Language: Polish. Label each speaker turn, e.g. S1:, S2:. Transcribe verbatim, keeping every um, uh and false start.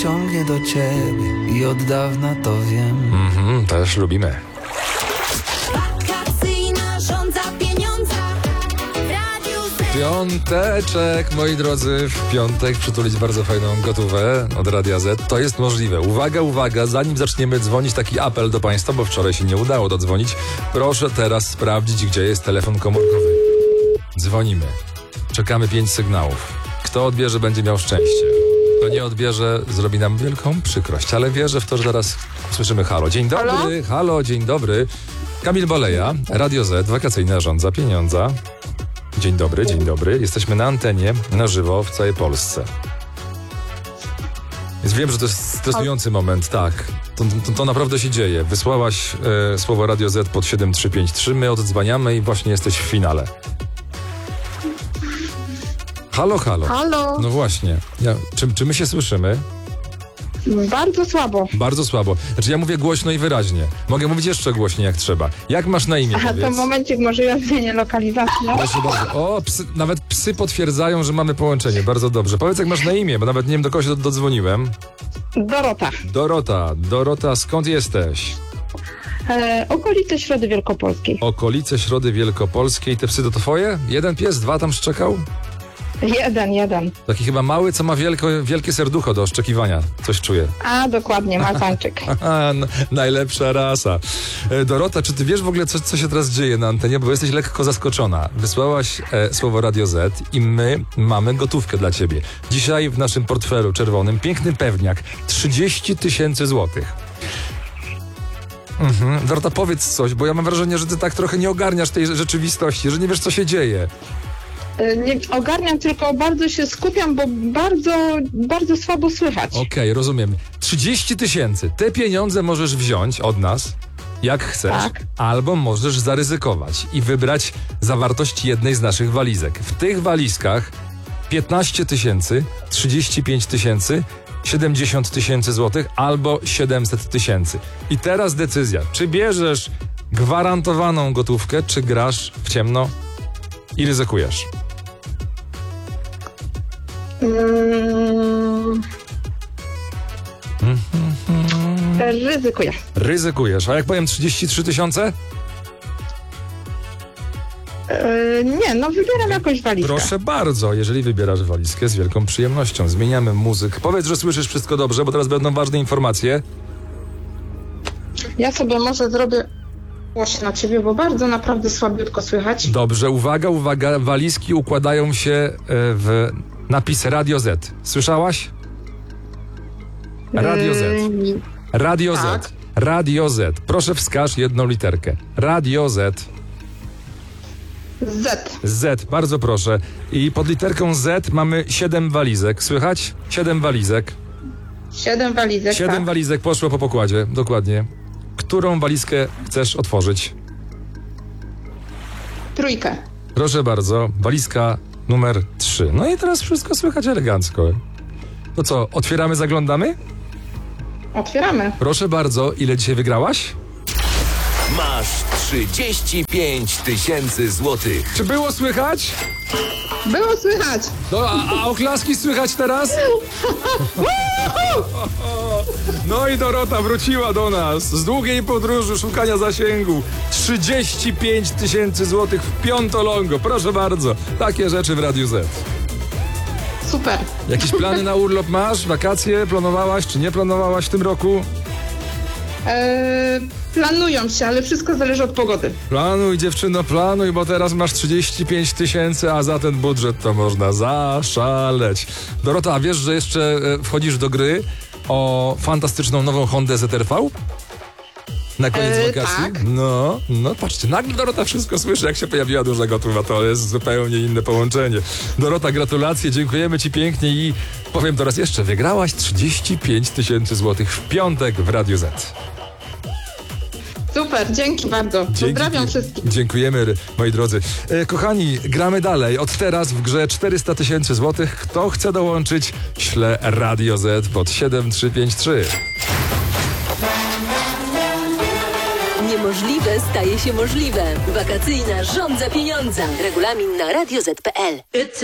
S1: ciągnie do ciebie i od dawna to wiem.
S2: Mhm, też lubimy.
S3: Wakacyjna żądza pieniądza w Radiu Z.
S2: Piąteczek, moi drodzy, w piątek przytulić bardzo fajną gotówę od Radia Z. To jest możliwe. Uwaga, uwaga, zanim zaczniemy dzwonić, taki apel do Państwa, bo wczoraj się nie udało dodzwonić. Proszę teraz sprawdzić, gdzie jest telefon komórkowy. Dzwonimy. Czekamy pięć sygnałów. Kto odbierze, będzie miał szczęście. Kto nie odbierze, zrobi nam wielką przykrość, ale wierzę w to, że teraz słyszymy halo. Dzień dobry, halo, halo dzień dobry. Kamil Boleja, Radio Z, wakacyjna żądza pieniądza. Dzień dobry, dzień dobry. Jesteśmy na antenie, na żywo w całej Polsce. Więc wiem, że to jest stresujący moment, tak. To, to, to naprawdę się dzieje. Wysłałaś e, słowo Radio Z pod siedem trzy pięć trzy, my oddzwaniamy i właśnie jesteś w finale. Halo, halo.
S4: Halo.
S2: No właśnie. Ja, czy, czy my się słyszymy?
S4: Bardzo słabo.
S2: Bardzo słabo. Znaczy ja mówię głośno i wyraźnie. Mogę mówić jeszcze głośniej jak trzeba. Jak masz na imię,
S4: Aha,
S2: powiedz?
S4: to momencik, może ja zmienię lokalizację.
S2: Proszę bardzo. O, psy, nawet psy potwierdzają, że mamy połączenie. Bardzo dobrze. Powiedz, jak masz na imię, bo nawet nie wiem, do kogo się dodzwoniłem.
S4: Dorota.
S2: Dorota. Dorota, skąd jesteś?
S4: E, okolice Środy Wielkopolskiej.
S2: Okolice Środy Wielkopolskiej. Te psy to twoje? Jeden pies, dwa tam szczekał?
S4: Jeden, jeden.
S2: Taki chyba mały, co ma wielko, wielkie serducho do szczekiwania. Coś czuję.
S4: A, dokładnie, Mazańczyk.
S2: Aha, no, najlepsza rasa. E, Dorota, czy ty wiesz w ogóle, co, co się teraz dzieje na antenie? Bo jesteś lekko zaskoczona. Wysłałaś e, słowo Radio Z i my mamy gotówkę dla ciebie. Dzisiaj w naszym portfelu czerwonym piękny pewniak. trzydzieści tysięcy złotych. Mhm. Dorota, powiedz coś, bo ja mam wrażenie, że ty tak trochę nie ogarniasz tej rzeczywistości, że nie wiesz, co się dzieje.
S4: E, nie ogarniam, tylko bardzo się skupiam, bo bardzo, bardzo słabo słychać.
S2: Okej, okay, rozumiem. trzydzieści tysięcy. Te pieniądze możesz wziąć od nas, jak chcesz,
S4: tak.
S2: Albo możesz zaryzykować i wybrać zawartość jednej z naszych walizek. W tych walizkach piętnaście tysięcy, trzydzieści pięć tysięcy, siedemdziesiąt tysięcy złotych albo siedemset tysięcy. I teraz decyzja, czy bierzesz gwarantowaną gotówkę, czy grasz w ciemno i ryzykujesz.
S4: Mm. Ryzykuję.
S2: Ryzykujesz. A jak powiem trzydzieści trzy tysiące?
S4: E, nie, no wybieram jakąś walizkę.
S2: Proszę bardzo, jeżeli wybierasz walizkę, z wielką przyjemnością. Zmieniamy muzyk. Powiedz, że słyszysz wszystko dobrze, bo teraz będą ważne informacje.
S4: Ja sobie może zrobię głośno na ciebie, bo bardzo naprawdę słabiutko słychać.
S2: Dobrze, uwaga, uwaga. Walizki układają się w napis Radio Z. Słyszałaś? Radio Z. Radio
S4: tak.
S2: Z. Radio Z. Proszę wskaż jedną literkę. Radio Z.
S4: Z.
S2: Z, bardzo proszę. I pod literką Z mamy siedem walizek. Słychać? Siedem walizek.
S4: Siedem walizek,
S2: Siedem
S4: tak.
S2: walizek poszło po pokładzie, dokładnie. Którą walizkę chcesz otworzyć?
S4: Trójkę.
S2: Proszę bardzo, walizka numer trzy. No i teraz wszystko słychać elegancko. To co, otwieramy, zaglądamy?
S4: Otwieramy.
S2: Proszę bardzo, ile dzisiaj wygrałaś?
S5: Masz trzydzieści pięć tysięcy złotych.
S2: Czy było słychać?
S4: Było słychać.
S2: No, a, a oklaski słychać teraz? No i Dorota wróciła do nas z długiej podróży szukania zasięgu. trzydzieści pięć tysięcy złotych w piątolongo. Proszę bardzo, takie rzeczy w Radiu Z.
S4: Super.
S2: Jakieś plany na urlop masz? Wakacje planowałaś, czy nie planowałaś w tym roku?
S4: Eee, planują się, ale wszystko zależy od pogody.
S2: Planuj, dziewczyno, planuj, bo teraz masz trzydzieści pięć tysięcy, a za ten budżet to można zaszaleć. Dorota, a wiesz, że jeszcze wchodzisz do gry o fantastyczną nową Hondę Z R V? Na koniec
S4: Eee,
S2: wakacji?
S4: tak.
S2: No, no patrzcie, nagle Dorota wszystko słyszy, jak się pojawiła duża gotowa, to jest zupełnie inne połączenie. Dorota, gratulacje, dziękujemy ci pięknie i powiem teraz jeszcze, wygrałaś trzydzieści pięć tysięcy złotych w piątek w Radiu Z.
S4: Super, dzięki bardzo.
S2: Dzięki,
S4: Pozdrawiam wszystkich.
S2: Dziękujemy, moi drodzy. E, kochani, gramy dalej. Od teraz w grze czterysta tysięcy złotych. Kto chce dołączyć, śle Radio Z pod siedem trzy pięć trzy.
S6: Niemożliwe staje się możliwe. Wakacyjna żądza pieniądza. Regulamin na radio zet kropka pe el.